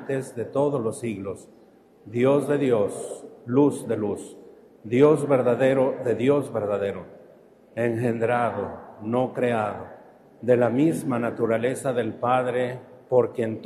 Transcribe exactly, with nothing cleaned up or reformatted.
antes de todos los siglos, Dios de Dios, luz de luz, Dios verdadero de Dios verdadero, engendrado, no creado, de la misma naturaleza del Padre, por quien